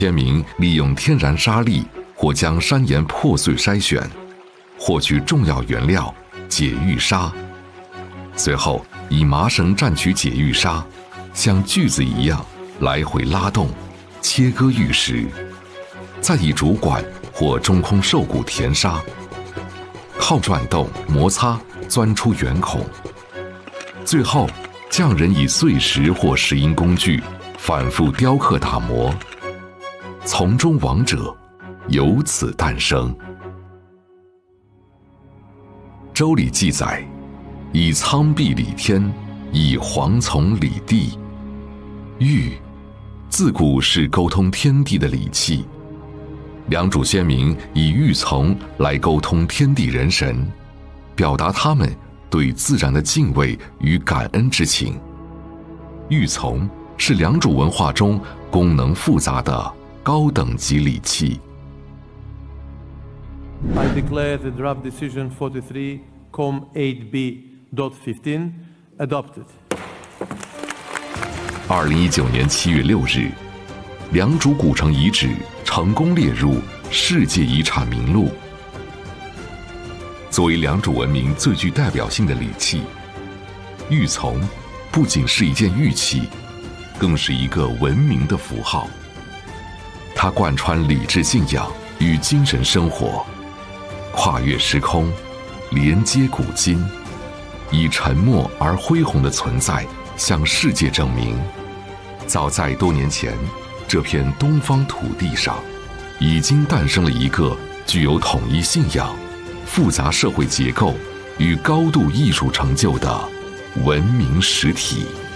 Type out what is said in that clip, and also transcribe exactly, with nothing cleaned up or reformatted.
先民利用天然沙砾或将山岩破碎筛选，获取重要原料解玉砂，随后以麻绳蘸取解玉砂，像锯子一样来回拉动，切割玉石，再以竹管或中空兽骨填沙，靠转动摩擦钻出圆孔，最后匠人以碎石或石英工具反复雕刻打磨，从中王者由此诞生。周礼记载，以苍壁理天，以黄丛理地。玉自古是沟通天地的礼器，良渚先民以玉琮来沟通天地人神，表达他们对自然的敬畏与感恩之情。玉琮是良渚文化中功能复杂的高等级礼器。 I declare the draft decision forty-three com eight b dot fifteen adopted. 二零一九年七月六日，良渚古城遗址成功列入世界遗产名录。作为良渚文明最具代表性的礼器，玉琮不仅是一件玉器，更是一个文明的符号。它贯穿礼制信仰与精神生活，跨越时空，连接古今，以沉默而恢宏的存在向世界证明，早在多年前，这片东方土地上已经诞生了一个具有统一信仰、复杂社会结构与高度艺术成就的文明实体。